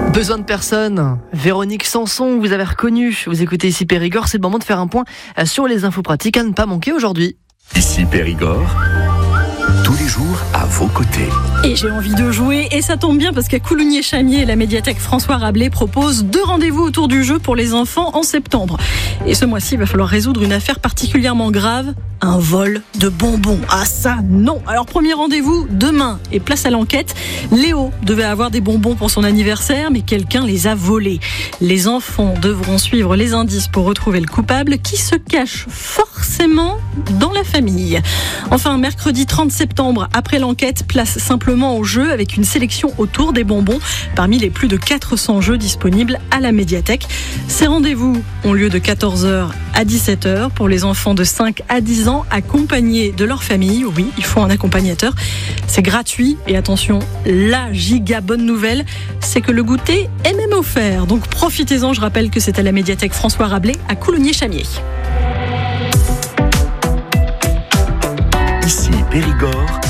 Besoin de personne. Véronique Sanson, vous avez reconnu. Vous écoutez ici Périgord, c'est le moment de faire un point sur les infos pratiques à ne pas manquer aujourd'hui. Ici Périgord, tous les jours à vos côtés. Et j'ai envie de jouer, et ça tombe bien parce qu'à Coulugné-Chamiers, la médiathèque François Rabelais propose 2 rendez-vous autour du jeu pour les enfants en septembre. Et ce mois-ci, il va falloir résoudre une affaire particulièrement grave, un vol de bonbons. Ah ça, non. Alors premier rendez-vous, demain, et place à l'enquête. Léo devait avoir des bonbons pour son anniversaire, mais quelqu'un les a volés. Les enfants devront suivre les indices pour retrouver le coupable qui se cache forcément dans la famille. Enfin, mercredi 30 septembre, après l'enquête, place simplement au jeu avec une sélection autour des bonbons parmi les plus de 400 jeux disponibles à la médiathèque. Ces rendez-vous ont lieu de 14h à 17h pour les enfants de 5 à 10 ans accompagnés de leur famille. Oui, il faut un accompagnateur. C'est gratuit et attention, la giga bonne nouvelle, c'est que le goûter est même offert. Donc profitez-en, je rappelle que c'est à la médiathèque François Rabelais à Coulugné-Chamiers. Ici Périgord,